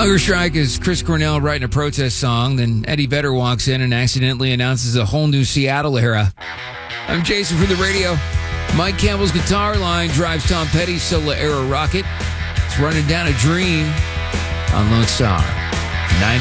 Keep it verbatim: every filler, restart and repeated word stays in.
Hunger strike is Chris Cornell writing a protest song. Then Eddie Vedder walks in and accidentally announces a whole new Seattle era. I'm Jason from the radio. Mike Campbell's guitar line drives Tom Petty's solo era rocket. It's running down a dream on Lone Star ninety.